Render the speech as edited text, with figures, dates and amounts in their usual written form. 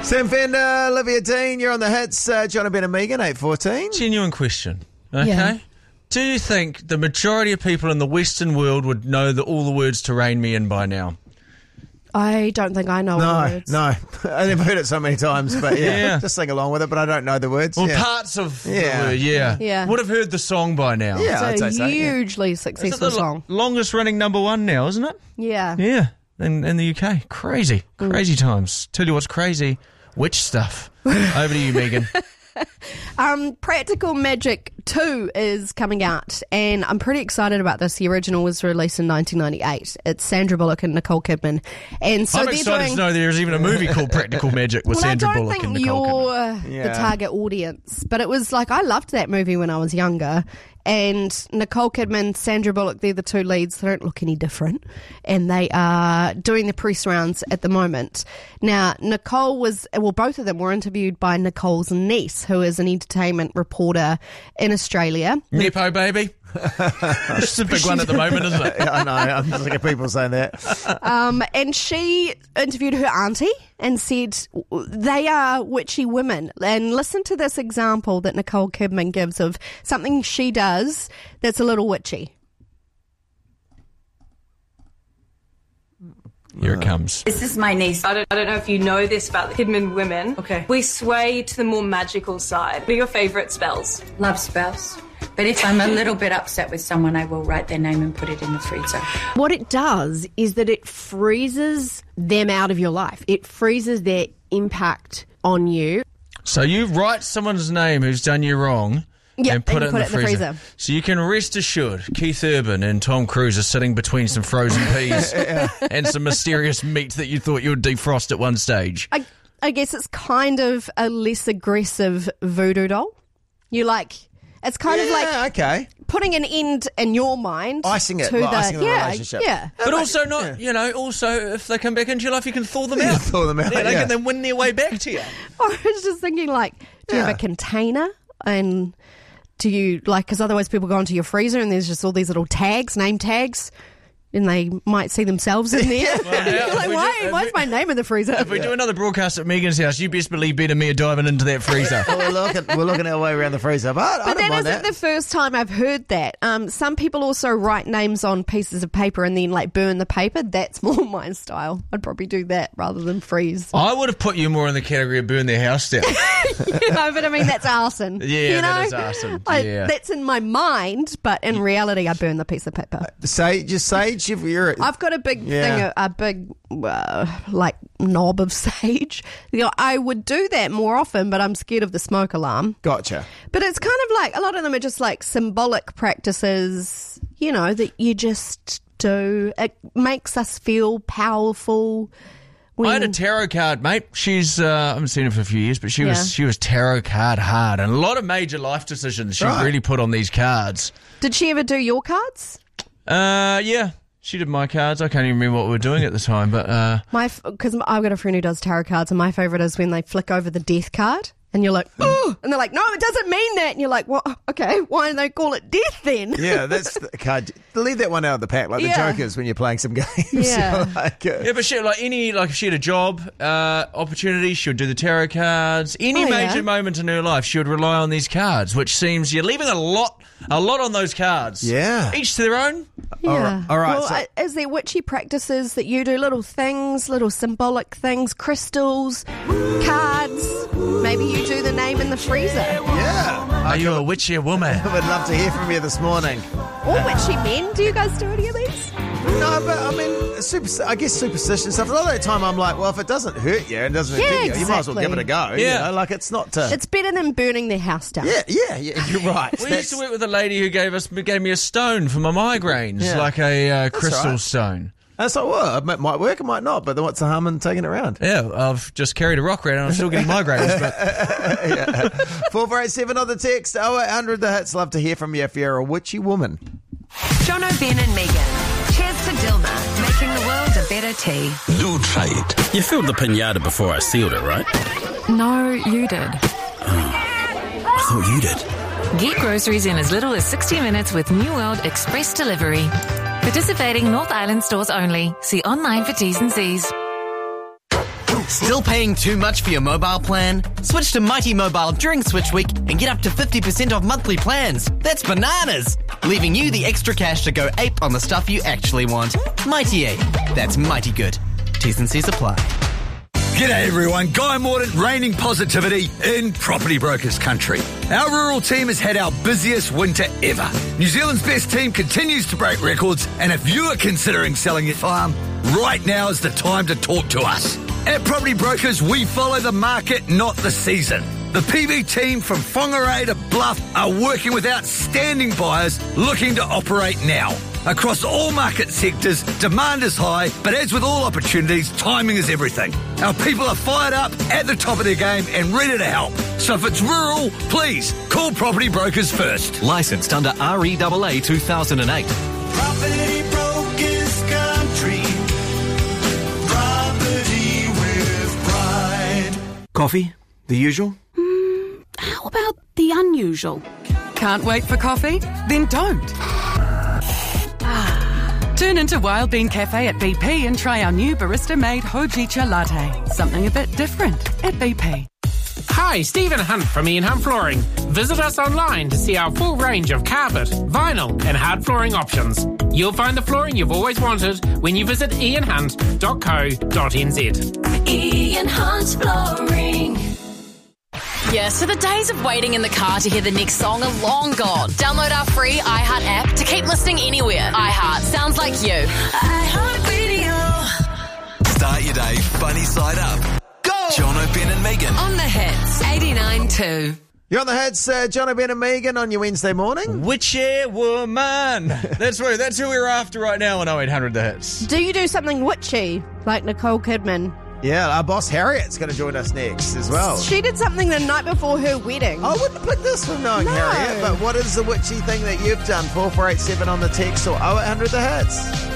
Sam Fender, Olivia Dean, you're on the hits. John Ben and Megan, 8:14. Genuine question, okay? Yeah. Do you think the majority of people in the Western world would know all the words to rein me in by now? I don't think I know all the words. No. I've heard it so many times, but Yeah. just sing along with it, but I don't know the words. Well, yeah. parts of the Yeah. word, yeah. Yeah. Would have heard the song by now. Yeah, I'd say It's so. a Yeah. hugely Is it successful the song. longest running number one now, isn't it? Yeah. Yeah, in the UK. Crazy times. Tell you what's crazy, witch stuff. Over to you, Megan. Practical Magic 2 is coming out, and I'm pretty excited about this. The original was released in 1998. It's Sandra Bullock and Nicole Kidman. And so I'm they're excited doing... to know there's even a movie called Practical Magic with Well, Sandra I don't Bullock and think Nicole Kidman. you're Yeah. the target audience, but it was like, I loved that movie when I was younger. And Nicole Kidman, Sandra Bullock, they're the two leads. They don't look any different. And they are doing the press rounds at the moment. Now, both of them were interviewed by Nicole's niece, who is an entertainment reporter in Australia. Nepo baby. It's a big one at the moment, isn't it? Yeah, I know. I'm just sick of people saying that. And she interviewed her auntie and said they are witchy women. And listen to this example that Nicole Kidman gives of something she does that's a little witchy. Here it comes. This is my niece. I don't know if you know this about the Kidman women. Okay. We sway to the more magical side. What are your favourite spells? Love spells. But if I'm a little bit upset with someone, I will write their name and put it in the freezer. What it does is that it freezes them out of your life. It freezes their impact on you. So you write someone's name who's done you wrong and put it in the freezer. So you can rest assured Keith Urban and Tom Cruise are sitting between some frozen peas and some mysterious meat that you thought you would defrost at one stage. I guess it's kind of a less aggressive voodoo doll. It's kind of like okay. putting an end in your mind. Icing it, to like the, icing the relationship. Yeah. But also not, also if they come back into your life, you can thaw them out. Thaw them out, Yeah, they yeah. can then win their way back to you. I was just thinking, do you have a container? And do you, because otherwise people go into your freezer and there's just all these little tags, name tags, and they might see themselves in there. Well, You're why is my name in the freezer? If we do another broadcast at Megan's house, you best believe Ben and me are diving into that freezer. We're looking our way around the freezer, but I But don't that mind isn't that. the first time I've heard that. Some people also write names on pieces of paper and then burn the paper. That's more my style. I'd probably do that rather than freeze. I would have put you more in the category of burn their house down. But I mean, that's arson. Yeah, that is arson. Yeah. That's in my mind, but in reality, I burn the piece of paper. Sage, I've got a big Yeah. thing, a big knob of sage. I would do that more often, but I'm scared of the smoke alarm. Gotcha. But it's kind of a lot of them are just symbolic practices, that you just do. It makes us feel powerful. I had a tarot card, mate. She's I haven't seen her for a few years, but she was tarot card hard, and a lot of major life decisions she really put on these cards. Did she ever do your cards? Yeah. She did my cards. I can't even remember what we were doing at the time, but Because I've got a friend who does tarot cards, and my favourite is when they flick over the death card, and you're like, oh, and they're like, no, it doesn't mean that, and you're like, well, okay, why do they call it death then? Yeah, that's the card. Leave that one out of the pack, like the Jokers when you're playing some games. Yeah. yeah, but she if she had a job opportunity, she would do the tarot cards. Any major moment in her life, she would rely on these cards, which seems you're leaving a lot on those cards. Yeah. Each to their own. Yeah. All right. Well, is there witchy practices that you do? Little things, little symbolic things, crystals, cards. Maybe you do the name in the freezer. Yeah. Are you a witchy woman? I would love to hear from you this morning. Or witchy men. Do you guys do any of these? No, but I mean, I guess superstition stuff. A lot of the time I'm like, well, if it doesn't hurt you and doesn't hurt you, you might as well give it a go. Yeah. It's not to... It's better than burning their house down. Yeah, you're right. We used to work with a lady who gave me a stone for my migraines, like a crystal stone. And it's like, well, it might work, it might not, but then what's the harm in taking it around? Yeah, I've just carried a rock around and I'm still getting migraines. But 4487 on the text, 0800 the hits. Love to hear from you if you're a witchy woman. John O'Ben and Megan. Cheers to Dilma, making the world a better tea. Lutite. You filled the pinata before I sealed it, right? No, you did. I thought you did. Get groceries in as little as 60 minutes with New World Express Delivery. Participating North Island stores only. See online for T's and C's. Still paying too much for your mobile plan? Switch to Mighty Mobile during Switch Week and get up to 50% off monthly plans. That's bananas! Leaving you the extra cash to go ape on the stuff you actually want. Mighty Ape. That's mighty good. T's and C's apply. G'day everyone, Guy Mordaunt, raining positivity in Property Brokers country. Our rural team has had our busiest winter ever. New Zealand's best team continues to break records, and if you are considering selling your farm, right now is the time to talk to us. At Property Brokers, we follow the market, not the season. The PB team from Whangarei to Bluff are working with outstanding buyers looking to operate now. Across all market sectors, demand is high, but as with all opportunities, timing is everything. Our people are fired up, at the top of their game, and ready to help. So if it's rural, please call Property Brokers first. Licensed under REAA 2008. Property Brokers country. Property with pride. Coffee? The usual? How about the unusual? Can't wait for coffee? Then don't. Turn into Wild Bean Cafe at BP and try our new barista-made Hojicha latte. Something a bit different at BP. Hi, Stephen Hunt from Ian Hunt Flooring. Visit us online to see our full range of carpet, vinyl and hard flooring options. You'll find the flooring you've always wanted when you visit ianhunt.co.nz. Ian Hunt Flooring. Yeah, so the days of waiting in the car to hear the next song are long gone. Download our free iHeart app to keep listening anywhere. iHeart sounds like you. iHeart Radio. Start your day funny side up. Go! Jono, Ben and Megan. On the hits, 89.2. You're on the hits, Jono, Ben and Megan on your Wednesday morning. Witchy woman. That's who we're after right now on 0800 The Hits. Do you do something witchy like Nicole Kidman? Yeah, our boss Harriet's going to join us next as well. She did something the night before her wedding. I wouldn't pick this from knowing Harriet, but what is the witchy thing that you've done? 4487 on the text or 0800 The Hits.